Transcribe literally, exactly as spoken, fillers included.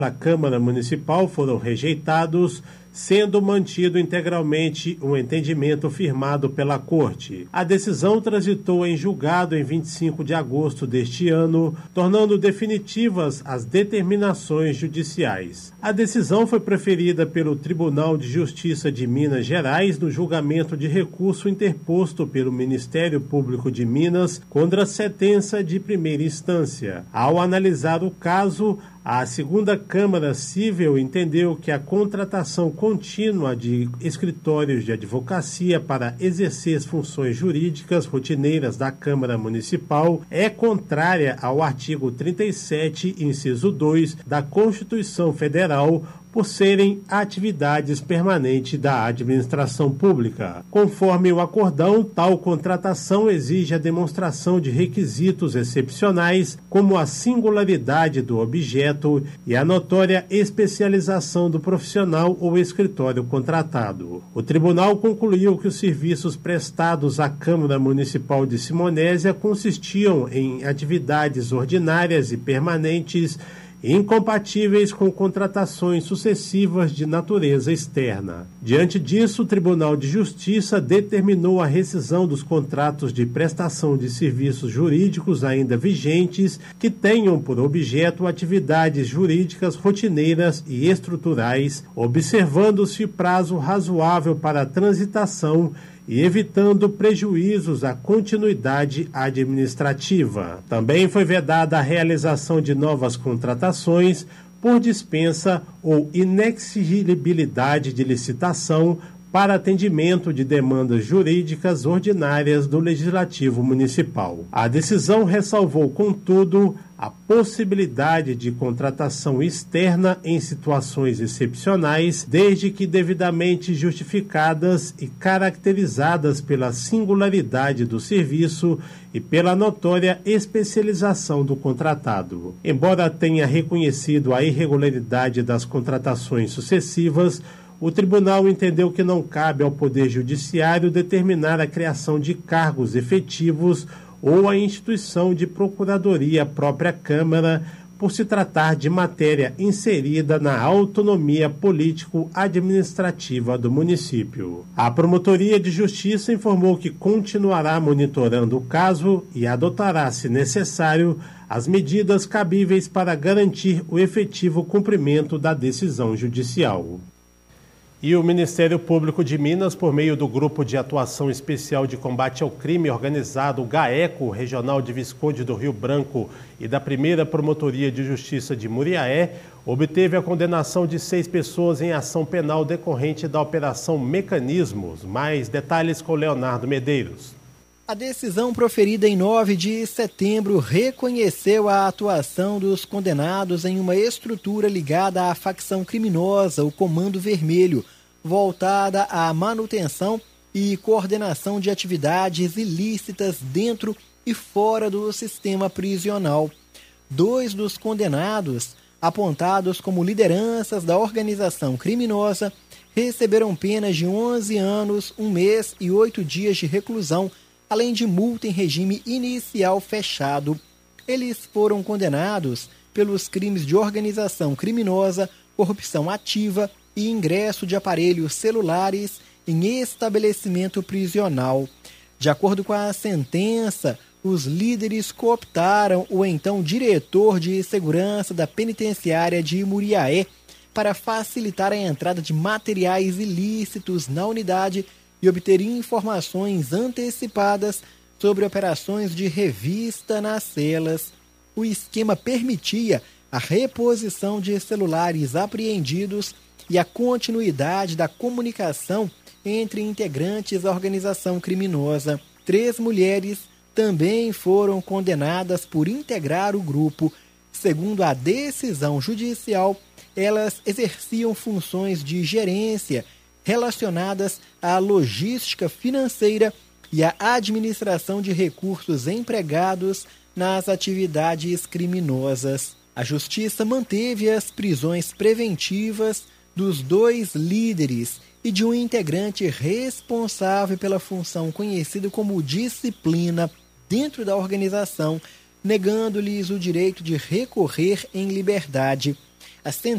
da Câmara Municipal foram rejeitados, sendo mantido integralmente um entendimento firmado pela Corte. A decisão transitou em julgado em vinte e cinco de agosto deste ano, tornando definitivas as determinações judiciais. A decisão foi preferida pelo Tribunal de Justiça de Minas Gerais no julgamento de recurso interposto pelo Ministério Público de Minas contra a sentença de primeira instância. Ao analisar o caso, a segunda Câmara Civil entendeu que a contratação contínua de escritórios de advocacia para exercer as funções jurídicas rotineiras da Câmara Municipal é contrária ao artigo trinta e sete, inciso dois, da Constituição Federal, por serem atividades permanentes da administração pública. Conforme o acordão, tal contratação exige a demonstração de requisitos excepcionais, como a singularidade do objeto e a notória especialização do profissional ou escritório contratado. O tribunal concluiu que os serviços prestados à Câmara Municipal de Simonésia consistiam em atividades ordinárias e permanentes incompatíveis com contratações sucessivas de natureza externa. Diante disso, o Tribunal de Justiça determinou a rescisão dos contratos de prestação de serviços jurídicos ainda vigentes que tenham por objeto atividades jurídicas rotineiras e estruturais, observando-se prazo razoável para a transitação e evitando prejuízos à continuidade administrativa. Também foi vedada a realização de novas contratações por dispensa ou inexigibilidade de licitação para atendimento de demandas jurídicas ordinárias do Legislativo Municipal. A decisão ressalvou, contudo, a possibilidade de contratação externa em situações excepcionais, desde que devidamente justificadas e caracterizadas pela singularidade do serviço e pela notória especialização do contratado. Embora tenha reconhecido a irregularidade das contratações sucessivas, o tribunal entendeu que não cabe ao Poder Judiciário determinar a criação de cargos efetivos ou a instituição de procuradoria à própria Câmara, por se tratar de matéria inserida na autonomia político-administrativa do município. A Promotoria de Justiça informou que continuará monitorando o caso e adotará, se necessário, as medidas cabíveis para garantir o efetivo cumprimento da decisão judicial. E o Ministério Público de Minas, por meio do Grupo de Atuação Especial de Combate ao Crime Organizado, GAECO, Regional de Visconde do Rio Branco, e da primeira Promotoria de Justiça de Muriaé, obteve a condenação de seis pessoas em ação penal decorrente da Operação Mecanismos. Mais detalhes com Leonardo Medeiros. A decisão proferida em nove de setembro reconheceu a atuação dos condenados em uma estrutura ligada à facção criminosa, o Comando Vermelho, voltada à manutenção e coordenação de atividades ilícitas dentro e fora do sistema prisional. Dois dos condenados, apontados como lideranças da organização criminosa, receberam penas de onze anos, um mês e oito dias de reclusão, além de multa em regime inicial fechado. Eles foram condenados pelos crimes de organização criminosa, corrupção ativa e ingresso de aparelhos celulares em estabelecimento prisional. De acordo com a sentença, os líderes cooptaram o então diretor de segurança da penitenciária de Muriaé para facilitar a entrada de materiais ilícitos na unidade e obter informações antecipadas sobre operações de revista nas celas. O esquema permitia a reposição de celulares apreendidos e a continuidade da comunicação entre integrantes da organização criminosa. Três mulheres também foram condenadas por integrar o grupo. Segundo a decisão judicial, elas exerciam funções de gerência relacionadas à logística financeira e à administração de recursos empregados nas atividades criminosas. A Justiça manteve as prisões preventivas dos dois líderes e de um integrante responsável pela função conhecida como disciplina dentro da organização, negando-lhes o direito de recorrer em liberdade. As